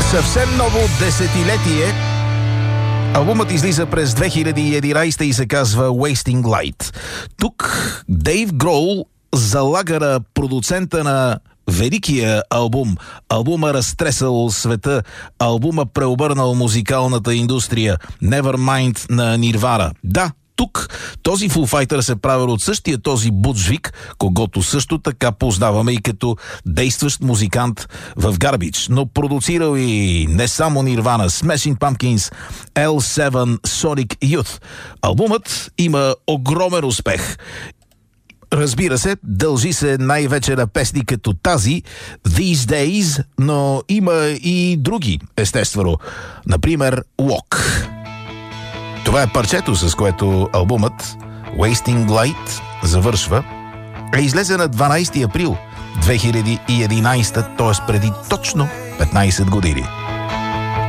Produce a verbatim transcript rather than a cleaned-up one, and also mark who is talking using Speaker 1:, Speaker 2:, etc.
Speaker 1: Съвсем ново десетилетие. Албумът излиза през две хиляди и единадесета и се казва Wasting Light. Тук Дейв Гроул, залагара, продуцента на великия албум, албума разтресал света, албума преобърнал музикалната индустрия, Nevermind на Нирвана. Да, тук този Foo Fighter се правил от същия този Буджвик, когото също така познаваме и като действащ музикант в Garbage, но продуцирал и не само Nirvana, Smashing Pumpkins, Ел седем, Sonic Youth. Албумът има огромен успех. Разбира се, дължи се най-вече на песни като тази These Days, но има и други, естествено. Например, Walk. Това е парчето, с което албумът Wasting Light завършва. Е излезе на дванадесети април две хиляди и единадесета, т.е. преди точно петнадесет години.